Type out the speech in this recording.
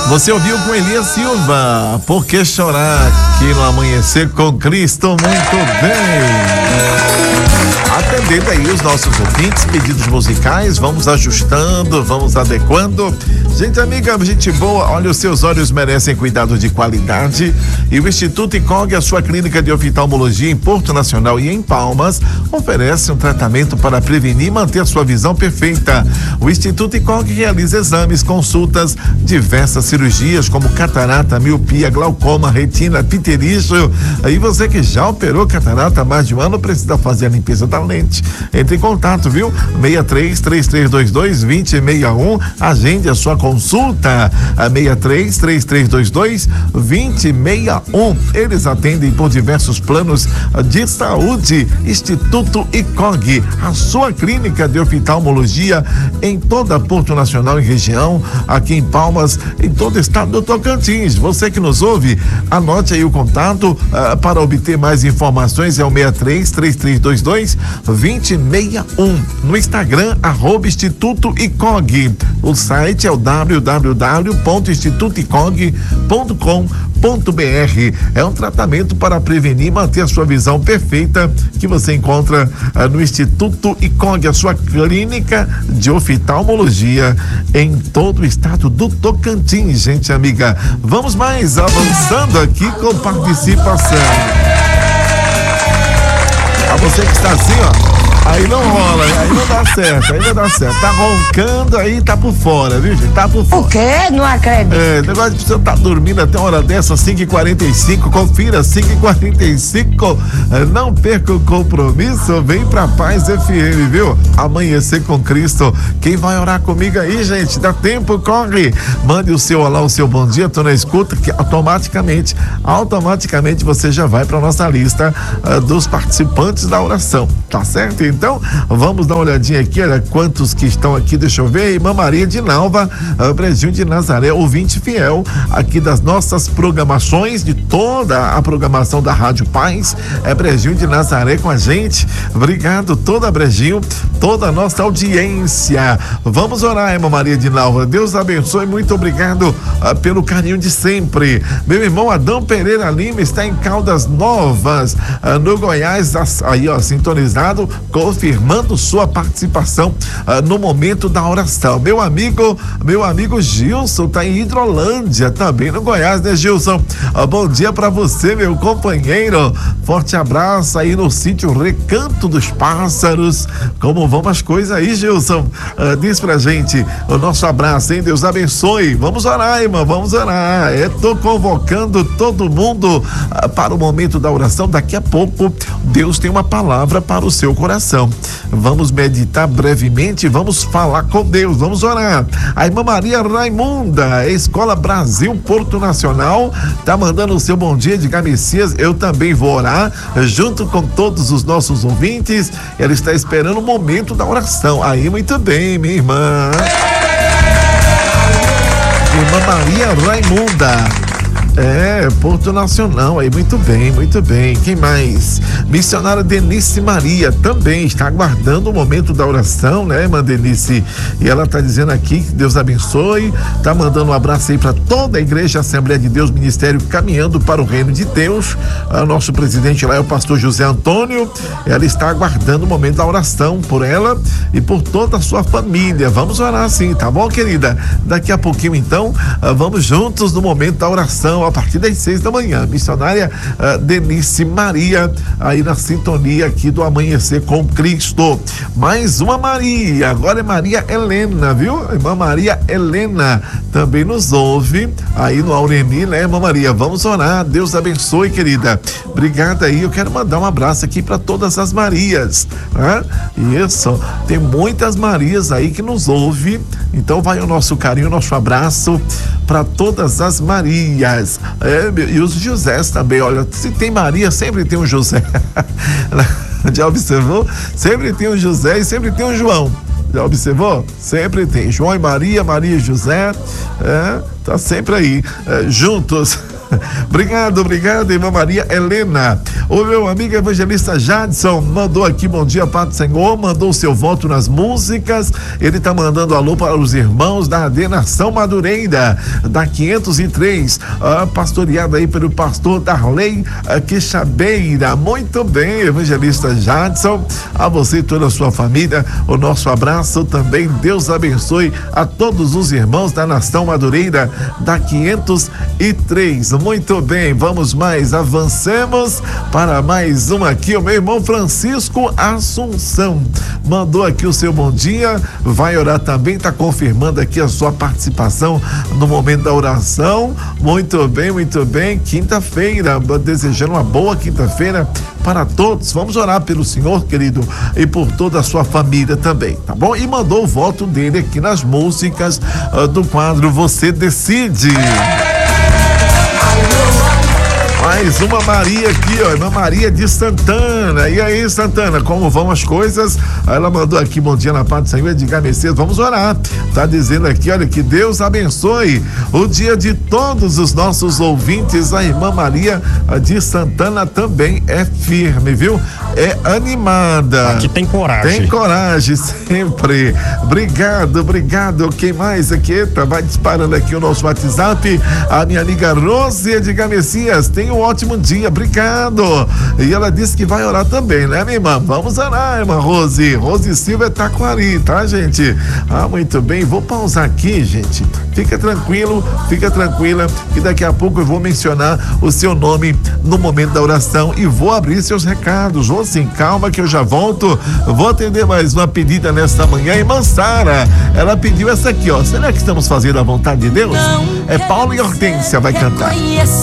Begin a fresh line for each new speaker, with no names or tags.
Você ouviu com Elias Silva, Por que chorar? Aqui no Amanhecer com Cristo, muito bem. Atendendo aí os nossos ouvintes, pedidos musicais, vamos ajustando, vamos adequando. Gente amiga, gente boa, olha, os seus olhos merecem cuidado de qualidade e o Instituto ICOG, a sua clínica de oftalmologia em Porto Nacional e em Palmas, oferece um tratamento para prevenir e manter a sua visão perfeita. O Instituto ICOG realiza exames, consultas, diversas cirurgias como catarata, miopia, glaucoma, retina, pterígio. Aí você que já operou catarata há mais de um ano precisa fazer a limpeza da lente. Entre em contato, viu? 63-3322-2061. Agende a sua consulta. 63-3322-2061. Eles atendem por diversos planos de saúde. Instituto ICOG, a sua clínica de oftalmologia em toda Porto Nacional e região, aqui em Palmas, em todo o estado do Tocantins. Você que nos ouve, anote aí o contato para obter mais informações. É o 63-3322-2061. No Instagram, @Instituto ICOG. O site é o www.institutoicog.com.br. É um tratamento para prevenir e manter a sua visão perfeita que você encontra no Instituto ICOG, a sua clínica de oftalmologia em todo o estado do Tocantins, gente amiga. Vamos mais avançando aqui com participação. A você que está assim, ó, aí não rola, aí não dá certo, tá roncando aí, tá por fora, viu, gente? Tá por fora.
O quê? Não acredito.
O negócio de você tá dormindo até uma hora dessa, 5h45, confira, 5h45, não perca o compromisso, vem pra Paz FM, viu? Amanhecer com Cristo. Quem vai orar comigo aí, gente? Dá tempo, corre. Mande o seu olá, o seu bom dia, tô na escuta, que automaticamente você já vai pra nossa lista dos participantes da oração, tá certo? Então, vamos dar uma olhadinha aqui, olha quantos que estão aqui, deixa eu ver. Irmã Maria de Nalva, Brejinho de Nazaré, ouvinte fiel aqui das nossas programações, de toda a programação da Rádio Paz, Brejinho de Nazaré com a gente. Obrigado, toda Brejinho, toda a nossa audiência. Vamos orar, irmã Maria de Nalva. Deus abençoe, muito obrigado pelo carinho de sempre. Meu irmão Adão Pereira Lima está em Caldas Novas, no Goiás, aí ó, sintonizado, confirmando sua participação no momento da oração. Meu amigo Gilson tá em Hidrolândia, também no Goiás, né, Gilson? Bom dia pra você, meu companheiro. Forte abraço aí no sítio Recanto dos Pássaros. Como vão as coisas aí, Gilson? Diz pra gente o nosso abraço, hein? Deus abençoe. Vamos orar, irmã, vamos orar. Tô convocando todo mundo para o momento da oração. Daqui a pouco Deus tem uma palavra para o seu coração. Vamos meditar brevemente, vamos falar com Deus, vamos orar. A irmã Maria Raimunda, Escola Brasil Porto Nacional, tá mandando o seu bom dia de Messias. Eu também vou orar junto com todos os nossos ouvintes. Ela está esperando o momento da oração. Aí, muito bem, minha irmã. Irmã Maria Raimunda. Porto Nacional, aí, muito bem. Quem mais? Missionária Denise Maria também está aguardando o momento da oração, né, irmã Denise? E ela está dizendo aqui que Deus abençoe, tá mandando um abraço aí para toda a Igreja Assembleia de Deus, Ministério Caminhando para o Reino de Deus. Nosso presidente lá é o pastor José Antônio. Ela está aguardando o momento da oração por ela e por toda a sua família. Vamos orar sim, tá bom, querida? Daqui a pouquinho, então, vamos juntos no momento da oração, a partir das 6 da manhã. Missionária Denise Maria, aí na sintonia aqui do Amanhecer com Cristo. Mais uma Maria, agora é Maria Helena, viu? Irmã Maria Helena também nos ouve aí no Aureni, né, irmã Maria? Vamos orar, Deus abençoe, querida. Obrigada aí, eu quero mandar um abraço aqui para todas as Marias, né? Isso, tem muitas Marias aí que nos ouve, então vai o nosso carinho, o nosso abraço para todas as Marias. E os Josés também, olha, se tem Maria, sempre tem um José. Já observou? Sempre tem um José e sempre tem um João. Já observou? Sempre tem João e Maria, Maria e José, tá sempre aí, juntos. Obrigado, irmã Maria Helena. O meu amigo evangelista Jadson mandou aqui, bom dia, Pai do Senhor, mandou o seu voto nas músicas. Ele tá mandando alô para os irmãos da Nação Madureira, da 503, pastoreada aí pelo pastor Darley Quixabeira. Muito bem, evangelista Jadson, a você e toda a sua família, o nosso abraço também. Deus abençoe a todos os irmãos da Nação Madureira, da 503. Muito bem, vamos mais, avancemos para mais uma aqui. O meu irmão Francisco Assunção mandou aqui o seu bom dia, vai orar também, tá confirmando aqui a sua participação no momento da oração. Muito bem, quinta-feira, desejando uma boa quinta-feira para todos. Vamos orar pelo senhor, querido, e por toda a sua família também, tá bom? E mandou o voto dele aqui nas músicas do quadro Você Decide. Mais uma Maria aqui, ó, irmã Maria de Santana. E aí, Santana, como vão as coisas? Ela mandou aqui, bom dia na paz do Senhor, Edgar Mercedes, vamos orar. Tá dizendo aqui, olha, que Deus abençoe o dia de todos os nossos ouvintes. A irmã Maria de Santana também é firme, viu? É animada.
Aqui tem coragem.
Tem coragem, sempre. Obrigado. Quem mais aqui? Eita, vai disparando aqui o nosso WhatsApp. A minha amiga Rose Edgar Messias, tenha um ótimo dia, obrigado. E ela disse que vai orar também, né, minha irmã? Vamos orar, irmã Rose. Rose Silva é Taquari, tá, gente? Muito bem, vou pausar aqui, gente. Fica tranquila, que daqui a pouco eu vou mencionar o seu nome no momento da oração e vou abrir seus recados. Vou sim, calma que eu já volto. Vou atender mais uma pedida nesta manhã. Irmã Sara, ela pediu essa aqui, ó. Será que estamos fazendo a vontade de Deus? É Paulo e Hortência vai cantar.